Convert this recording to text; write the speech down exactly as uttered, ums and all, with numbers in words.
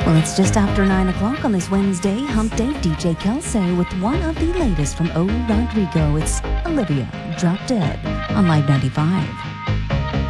Well, it's just after nine o'clock on this Wednesday. Hump Day, D J Kelsey with one of the latest from O. Rodrigo. It's Olivia, Drop Dead on Live ninety-five.